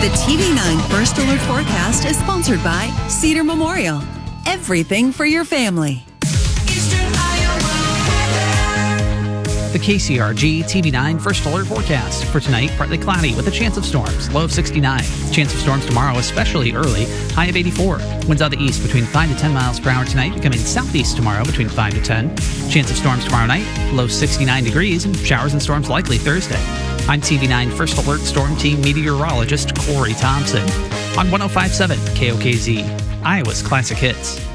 The TV9 First Alert Forecast is sponsored by Cedar Memorial. Everything for your family. The KCRG TV9 First Alert Forecast. For tonight, partly cloudy with a chance of storms, low of 69. Chance of storms tomorrow, especially early, high of 84. Winds out the east between 5 to 10 miles per hour tonight, becoming southeast tomorrow between 5 to 10. Chance of storms tomorrow night, low 69 degrees, and showers and storms likely Thursday. I'm TV9 First Alert Storm Team meteorologist Corey Thompson on 105.7 KOKZ, Iowa's Classic Hits.